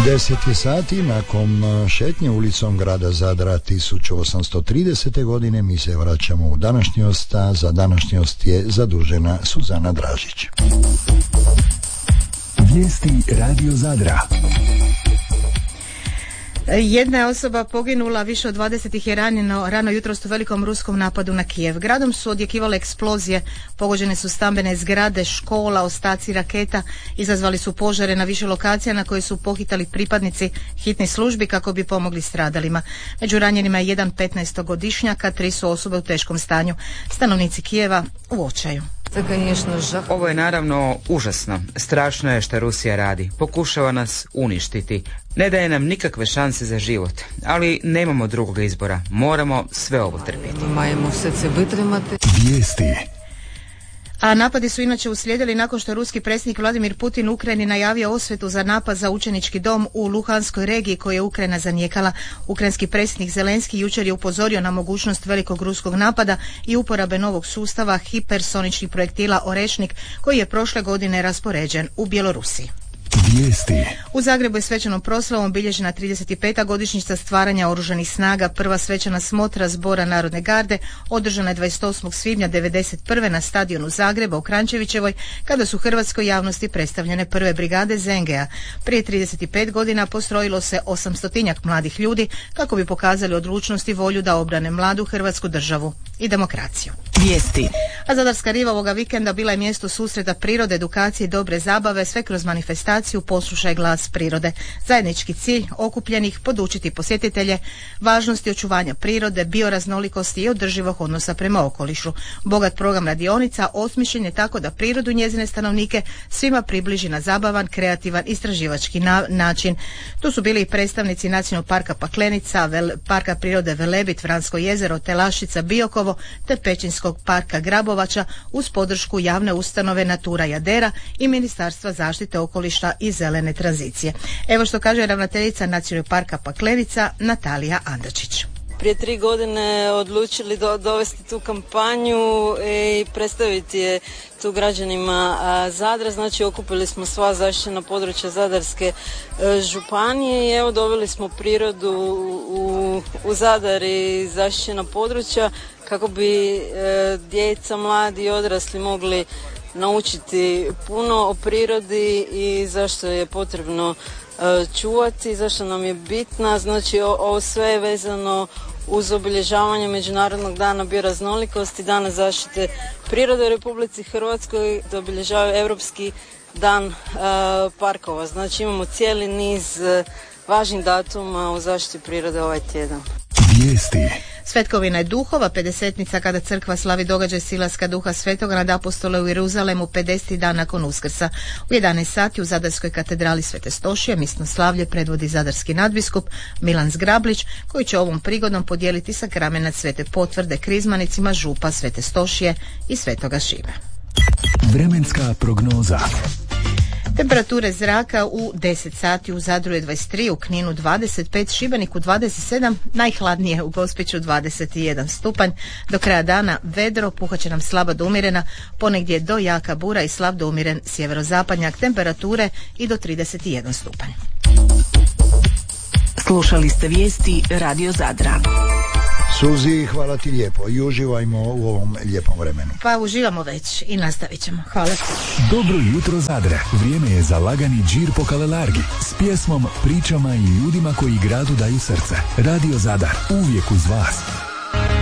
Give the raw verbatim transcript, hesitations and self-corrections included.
deset je sati, nakon šetnje ulicom grada Zadra tisuću osamsto tridesete. godine mi se vraćamo u današnjost, a za današnjost je zadužena Suzana Dražić. Vijesti Radio Zadra. Jedna je osoba poginula, više od dvadeset ih je ranjeno rano jutros u velikom ruskom napadu na Kijev. Gradom su odjekivale eksplozije, pogođene su stambene zgrade, škola, ostaci raketa, izazvali su požare na više lokacija na koje su pohitali pripadnici hitnih službi kako bi pomogli stradalima. Među ranjenima je jedan petnaestogodišnjak, a tri su osobe u teškom stanju. Stanovnici Kijeva u očaju. Ovo je naravno užasno. Strašno je što Rusija radi. Pokušava nas uništiti. Ne daje nam nikakve šanse za život, ali nemamo drugog izbora. Moramo sve ovo trpjeti. Vijesti. A napadi su inače uslijedili nakon što je ruski predsjednik Vladimir Putin Ukrajini najavio osvetu za napad za učenički dom u Luhanskoj regiji koju je Ukrajina zanijekala. Ukrajinski predsjednik Zelenski jučer je upozorio na mogućnost velikog ruskog napada i uporabe novog sustava hipersoničnih projektila Orešnik koji je prošle godine raspoređen u Bjelorusiji. Vijesti. U Zagrebu je svečanom proslavom obilježena trideset peta godišnjica stvaranja oružanih snaga. Prva svečana smotra Zbora Narodne garde održana je dvadeset osmog svibnja devedeset prve. na stadionu Zagreba u Krančevićevoj, kada su hrvatskoj javnosti predstavljene prve brigade Zengea. Prije trideset pet godina postrojilo se osamstotinjak mladih ljudi kako bi pokazali odlučnost i volju da obrane mladu hrvatsku državu i demokraciju. Vijesti. A Zadarska riva ovoga vikenda bila je mjesto susreta prirode, edukacije i dobre zabave, sve kroz manifestaciju Poslušaj glas prirode. Zajednički cilj okupljenih podučiti posjetitelje važnosti očuvanja prirode, bioraznolikosti i održivog odnosa prema okolišu. Bogat program radionica osmišljen je tako da prirodu i njezine stanovnike svima približi na zabavan, kreativan, istraživački na, način. Tu su bili i predstavnici Nacionalnog parka Paklenica, vel, Parka prirode Velebit, Vransko jezero, Telaščica, Biokovo te Pećinskog parka Grabovača uz podršku javne ustanove Natura Jadera i Ministarstva zaštite okoliša i zelene tranzicije. Evo što kaže ravnateljica Nacionalnog parka Paklenica Natalija Andačić. Prije tri godine odlučili do, dovesti tu kampanju i predstaviti je tu građanima Zadra. Znači okupili smo sva zaštićena područja Zadarske e, županije i evo doveli smo prirodu u, u Zadar i zaštićena područja kako bi e, djeca, mladi i odrasli mogli naučiti puno o prirodi i zašto je potrebno e, čuvati, zašto nam je bitna. Znači ovo sve je vezano uz obilježavanje Međunarodnog dana bioraznolikosti, dana zaštite prirode u Republici Hrvatskoj, da obilježavaju Europski dan e, parkova. Znači imamo cijeli niz e, važnih datuma u zaštiti prirode ovaj tjedan. Vijesti. Svetkovina je duhova, pedesetnica kada crkva slavi događaj silaska duha svetoga nad apostole u Jeruzalemu pedeseti dan nakon Uskrsa. U jedanaest sati u Zadarskoj katedrali Svete Stošije misno slavlje predvodi zadarski nadbiskup Milan Zgrablić, koji će ovom prigodom podijeliti sakramenat Svete potvrde krizmanicima župa Svete Stošije i Svetoga Šime. Vremenska prognoza. Temperature zraka u deset sati u Zadru je dvadeset tri, u Kninu dvadeset pet, Šibeniku dvadeset sedam, najhladnije u Gospiću dvadeset jedan stupanj. Do kraja dana vedro, puhaće nam slaba do umjerena, ponegdje do jaka bura i slab do umjeren sjeverozapadnjak, temperature i do trideset jedan stupanj. Slušali ste vijesti Radio Zadra. Suzi, hvala ti lijepo i uživajmo u ovom lijepom vremenu. Pa uživamo već i nastavit ćemo. Hvala. Dobro jutro Zadre. Vrijeme je za lagani džir po Kalelargi s pjesmom, pričama i ljudima koji gradu daju srce. Radio Zadar, uvijek uz vas.